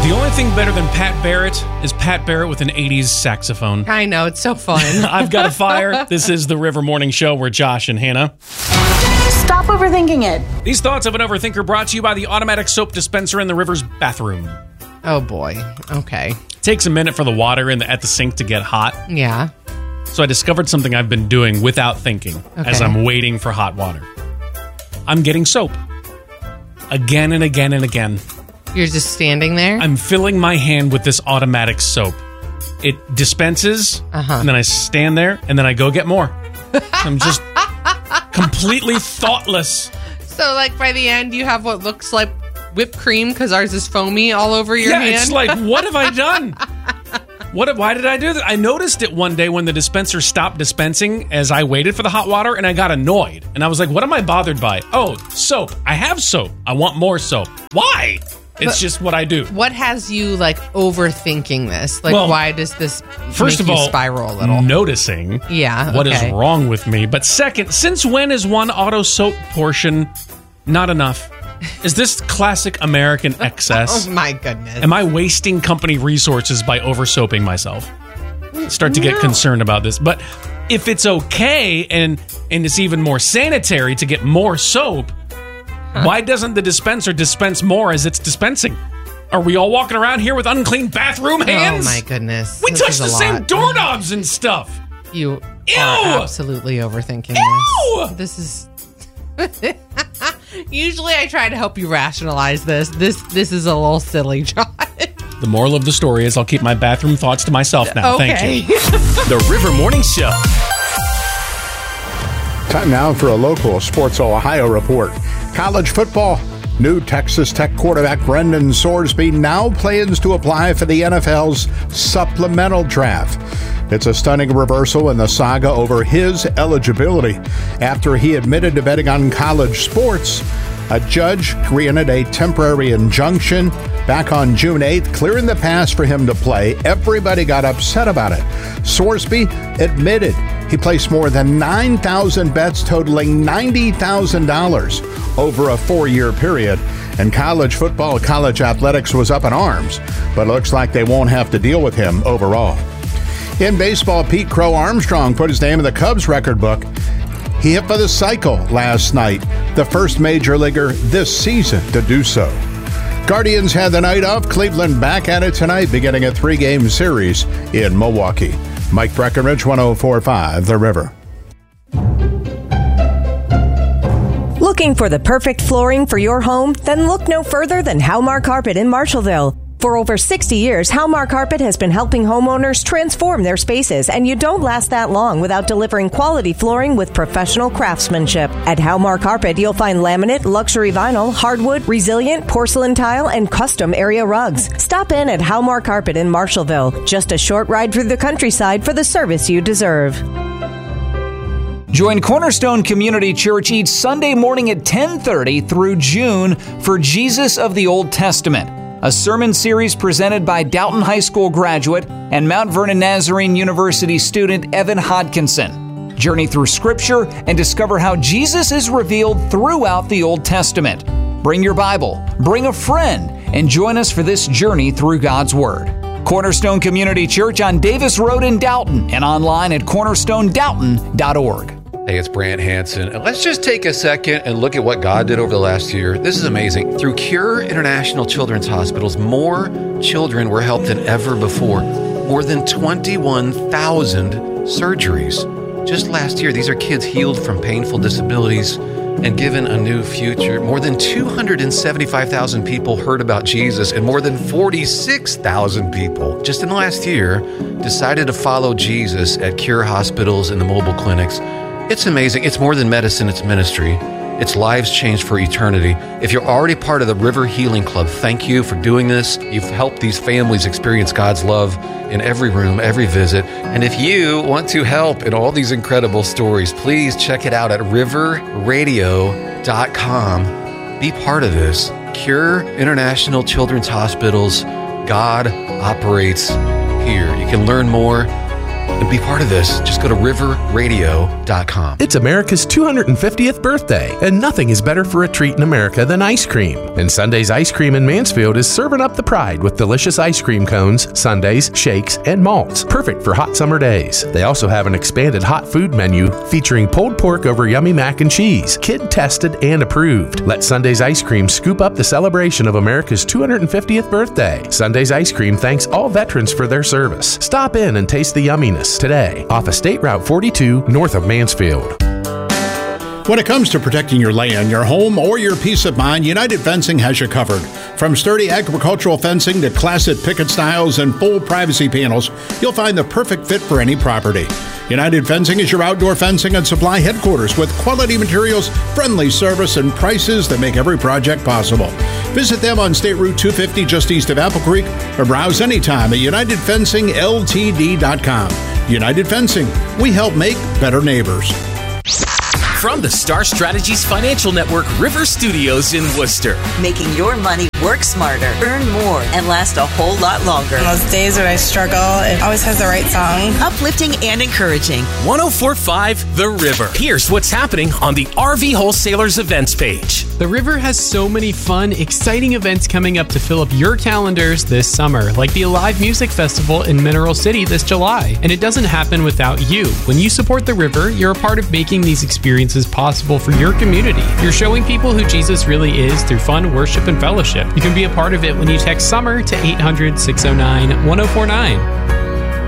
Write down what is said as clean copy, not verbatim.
The only thing better than Pat Barrett is Pat Barrett with an 80s saxophone. I know, it's so fun. I've got a fire. This is the River Morning Show. We're Josh and Hannah. Stop overthinking it. These thoughts of an overthinker brought to you by the automatic soap dispenser in the River's bathroom. Oh, boy. Okay. Takes a minute for the water at the sink to get hot. Yeah. So I discovered something I've been doing without thinking as I'm waiting for hot water. I'm getting soap. Again and again and again. You're just standing there? I'm filling my hand with this automatic soap. It dispenses, and then I stand there, and then I go get more. I'm just completely thoughtless. So, like, by the end, you have what looks like whipped cream because ours is foamy all over your hand? Yeah, it's like, what have I done? Why did I do that? I noticed it one day when the dispenser stopped dispensing as I waited for the hot water, and I got annoyed. And I was like, what am I bothered by? Oh, soap. I have soap. I want more soap. Why? It's just what I do. What has you, like, overthinking this? Like, why does this first make of all, you spiral a little? Noticing what is wrong with me. But second, since when is one auto soap portion not enough? Is this classic American excess? Oh, my goodness. Am I wasting company resources by over-soaping myself? Start to get concerned about this. But if it's okay and it's even more sanitary to get more soap, why doesn't the dispenser dispense more as it's dispensing? Are we all walking around here with unclean bathroom hands? Oh, my goodness. We touch the same doorknobs and stuff. You are absolutely overthinking this. This is... Usually I try to help you rationalize this. This is a little silly, Josh. The moral of the story is I'll keep my bathroom thoughts to myself now. Okay. Thank you. The River Morning Show. Time now for a local Sports Ohio report. College football. New Texas Tech quarterback Brendan Sorsby now plans to apply for the NFL's supplemental draft. It's a stunning reversal in the saga over his eligibility. After he admitted to betting on college sports, a judge granted a temporary injunction back on June 8th, clearing the path for him to play. Everybody got upset about it. Sorsby admitted he placed more than 9,000 bets totaling $90,000 over a 4-year period. And college football, college athletics was up in arms, but it looks like they won't have to deal with him overall. In baseball, Pete Crow Armstrong put his name in the Cubs record book. He hit for the cycle last night, the first major leaguer this season to do so. Guardians had the night off. Cleveland back at it tonight, beginning a 3-game series in Milwaukee. Mike Breckenridge, 104.5 The River. Looking for the perfect flooring for your home? Then look no further than Halmar Carpet in Marshallville. For over 60 years, Halmar Carpet has been helping homeowners transform their spaces, and you don't last that long without delivering quality flooring with professional craftsmanship. At Halmar Carpet, you'll find laminate, luxury vinyl, hardwood, resilient, porcelain tile, and custom area rugs. Stop in at Halmar Carpet in Marshallville. Just a short ride through the countryside for the service you deserve. Join Cornerstone Community Church each Sunday morning at 10:30 through June for Jesus of the Old Testament, a sermon series presented by Dalton High School graduate and Mount Vernon Nazarene University student Evan Hodkinson. Journey through Scripture and discover how Jesus is revealed throughout the Old Testament. Bring your Bible, bring a friend, and join us for this journey through God's Word. Cornerstone Community Church on Davis Road in Dalton and online at cornerstonedalton.org. Hey, it's Brant Hansen. And let's just take a second and look at what God did over the last year. This is amazing. Through Cure International Children's Hospitals, more children were helped than ever before. More than 21,000 surgeries. Just last year, these are kids healed from painful disabilities and given a new future. More than 275,000 people heard about Jesus, and more than 46,000 people just in the last year decided to follow Jesus at Cure hospitals and the mobile clinics. It's amazing. It's more than medicine, it's ministry. It's lives changed for eternity. If you're already part of the River Healing Club, thank you for doing this. You've helped these families experience God's love in every room, every visit. And if you want to help in all these incredible stories, please check it out at riverradio.com. Be part of this. Cure International Children's Hospitals. God operates here. You can learn more and be part of this. Just go to riverradio.com. It's America's 250th birthday, and nothing is better for a treat in America than ice cream. And Sunday's Ice Cream in Mansfield is serving up the pride with delicious ice cream cones, sundaes, shakes, and malts, perfect for hot summer days. They also have an expanded hot food menu featuring pulled pork over yummy mac and cheese, kid tested and approved. Let Sunday's Ice Cream scoop up the celebration of America's 250th birthday. Sunday's Ice Cream thanks all veterans for their service. Stop in and taste the yumminess today off of State Route 42 north of Mansfield. When it comes to protecting your land, your home, or your peace of mind, United Fencing has you covered. From sturdy agricultural fencing to classic picket styles and full privacy panels, you'll find the perfect fit for any property. United Fencing is your outdoor fencing and supply headquarters with quality materials, friendly service, and prices that make every project possible. Visit them on State Route 250 just east of Apple Creek or browse anytime at UnitedFencingLTD.com. United Fencing, we help make better neighbors. From the Star Strategies Financial Network River Studios in Worcester. Making your money work smarter, earn more, and last a whole lot longer. On those days when I struggle, it always has the right song. Uplifting and encouraging. 104.5 The River. Here's what's happening on the RV Wholesalers events page. The River has so many fun, exciting events coming up to fill up your calendars this summer, like the Alive Music Festival in Mineral City this July. And it doesn't happen without you. When you support the River, you're a part of making these experiences possible for your community. You're showing people who Jesus really is through fun worship and fellowship. You can be a part of it when you text SUMMER to 800-609-1049.